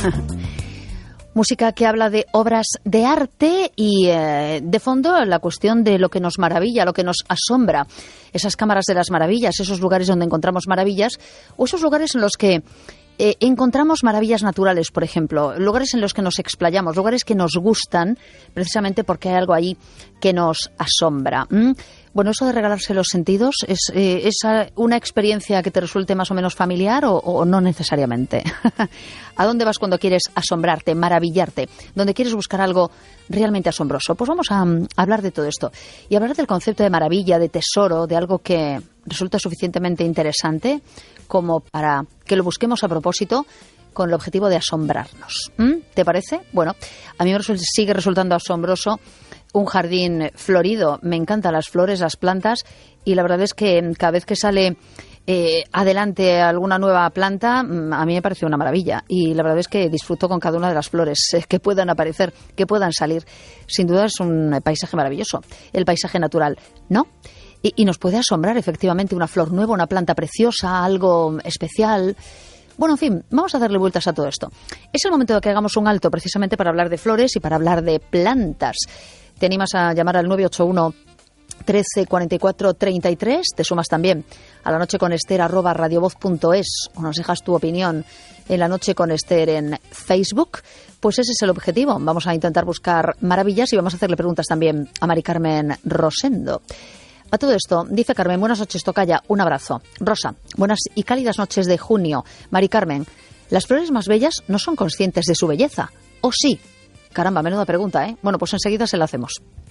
Música que habla de obras de arte y de fondo la cuestión de lo que nos maravilla, lo que nos asombra. Esas cámaras de las maravillas, esos lugares donde encontramos maravillas o esos lugares en los que encontramos maravillas naturales, por ejemplo, lugares en los que nos explayamos, lugares que nos gustan precisamente porque hay algo ahí que nos asombra. Bueno, eso de regalarse los sentidos, ¿es una experiencia que te resulte más o menos familiar o no necesariamente? ¿A dónde vas cuando quieres asombrarte, maravillarte? ¿Dónde quieres buscar algo realmente asombroso? Pues vamos a hablar de todo esto y hablar del concepto de maravilla, de tesoro, de algo que resulta suficientemente interesante como para que lo busquemos a propósito con el objetivo de asombrarnos. ¿Te parece? Bueno, a mí me sigue resultando asombroso un jardín florido. Me encantan las flores, las plantas y la verdad es que cada vez que sale adelante alguna nueva planta, a mí me parece una maravilla y la verdad es que disfruto con cada una de las flores que puedan aparecer, que puedan salir. Sin duda es un paisaje maravilloso, el paisaje natural, ¿no? Y nos puede asombrar efectivamente una flor nueva, una planta preciosa, algo especial. Bueno, en fin, vamos a darle vueltas a todo esto. Es el momento de que hagamos un alto precisamente para hablar de flores y para hablar de plantas. Te animas a llamar al 981 13 44 33, te sumas también a la noche con Esther @radiovoz.es o nos dejas tu opinión en la noche con Esther en Facebook. Pues ese es el objetivo. Vamos a intentar buscar maravillas y vamos a hacerle preguntas también a Mari Carmen Rosendo. A todo esto, dice Carmen, buenas noches, tocaya, un abrazo. Rosa, buenas y cálidas noches de junio. Mari Carmen, ¿las flores más bellas no son conscientes de su belleza? ¿O sí? Caramba, menuda pregunta, ¿eh? Bueno, pues enseguida se la hacemos.